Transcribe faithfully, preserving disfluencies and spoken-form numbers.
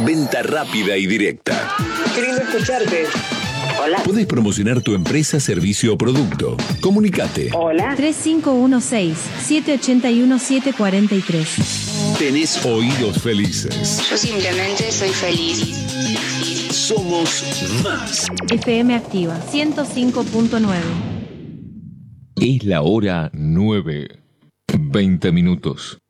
Venta rápida y directa. Qué lindo escucharte. Hola. Podés promocionar tu empresa, servicio o producto. Comunicate. Hola. tres cinco uno seis, siete ocho uno, siete cuatro tres. Tenés oídos felices. Yo simplemente soy feliz. Somos más. F M Activa, ciento cinco punto nueve. Es la hora nueve, veinte minutos.